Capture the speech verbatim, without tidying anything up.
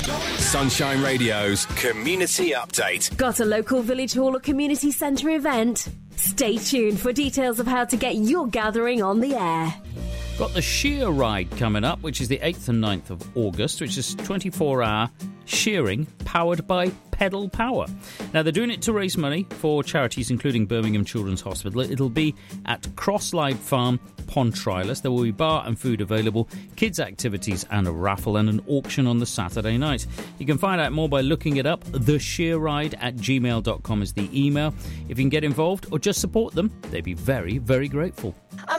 Sunshine Radio's Community Update. Got a local village hall or community centre event? Stay tuned for details of how to get your gathering on the air. Got the Shear Ride coming up, which is the eighth and ninth of August, which is twenty-four hour shearing powered by Pedal Power. Now, they're doing it to raise money for charities, including Birmingham Children's Hospital. It'll be at Crosslight Farm, Pontrilas. There will be bar and food available, kids' activities and a raffle, and an auction on the Saturday night. You can find out more by looking it up. the shear ride at gmail dot com is the email. If you can get involved or just support them, they'd be very, very grateful.